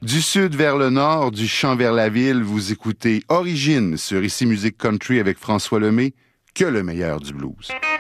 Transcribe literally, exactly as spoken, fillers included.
Du sud vers le nord, du champ vers la ville, vous écoutez Origine sur Ici Musique Country avec François Lemay, que le meilleur du blues.